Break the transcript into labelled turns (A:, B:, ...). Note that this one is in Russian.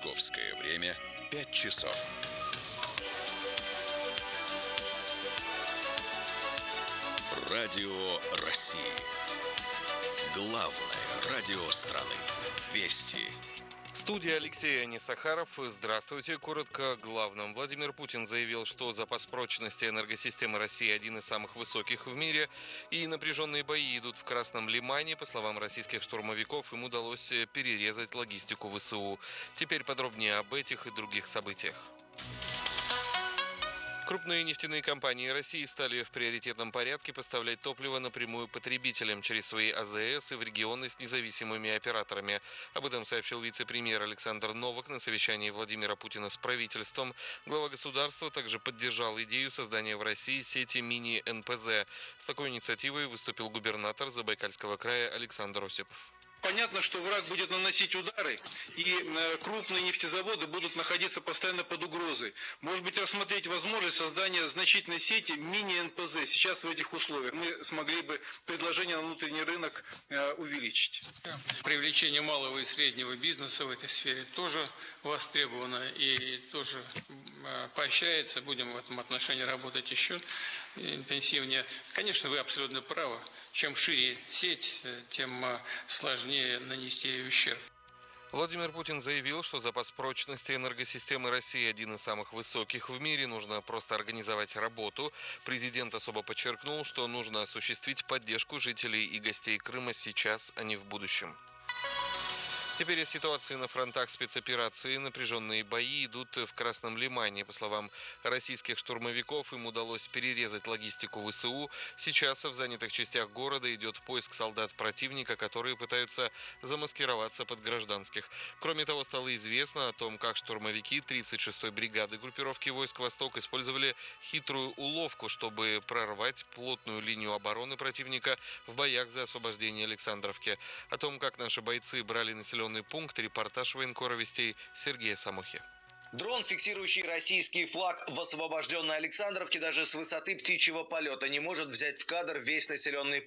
A: Московское время 5 часов. Радио России. Главное радио страны. Вести.
B: В студии Алексей Анисахаров. Здравствуйте. Коротко о главном. Владимир Путин заявил, что запас прочности энергосистемы России один из самых высоких в мире, и напряженные бои идут в Красном Лимане. По словам российских штурмовиков, им удалось перерезать логистику ВСУ. Теперь подробнее об этих и других событиях. Крупные нефтяные компании России стали в приоритетном порядке поставлять топливо напрямую потребителям через свои АЗС и в регионы с независимыми операторами. Об этом сообщил вице-премьер Александр Новак на совещании Владимира Путина с правительством. Глава государства также поддержал идею создания в России сети мини-НПЗ. С такой инициативой выступил губернатор Забайкальского края Александр Осипов.
C: Понятно, что враг будет наносить удары, и крупные нефтезаводы будут находиться постоянно под угрозой. Может быть, рассмотреть возможность создания значительной сети мини-НПЗ. Сейчас в этих условиях мы смогли бы предложение на внутренний рынок увеличить.
D: Привлечение малого и среднего бизнеса в этой сфере тоже востребовано и тоже поощряется. Будем в этом отношении работать еще интенсивнее. Конечно, вы абсолютно правы. Чем шире сеть, тем сложнее нанести ей ущерб.
B: Владимир Путин заявил, что запас прочности энергосистемы России один из самых высоких в мире. Нужно просто организовать работу. Президент особо подчеркнул, что нужно осуществить поддержку жителей и гостей Крыма сейчас, а не в будущем. Теперь о ситуации на фронтах спецоперации. Напряженные бои идут в Красном Лимане. По словам российских штурмовиков, им удалось перерезать логистику ВСУ. Сейчас в занятых частях города идет поиск солдат противника, которые пытаются замаскироваться под гражданских. Кроме того, стало известно о том, как штурмовики 36-й бригады группировки войск «Восток» использовали хитрую уловку, чтобы прорвать плотную линию обороны противника в боях за освобождение Александровки. О том, как наши бойцы брали населенный пункт, репортаж военкора Вестей Сергея Самохи.
E: Дрон, фиксирующий российский флаг в освобожденной Александровке, даже с высоты птичьего полета не может взять в кадр весь населенный